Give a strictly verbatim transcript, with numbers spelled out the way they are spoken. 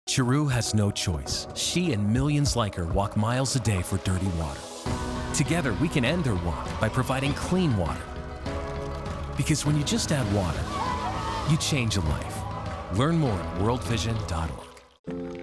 Chiru has no choice. She and millions like her walk miles a day for dirty water. Together, we can end their walk by providing clean water. Because when you just add water, you change a life. Learn more at world vision dot org.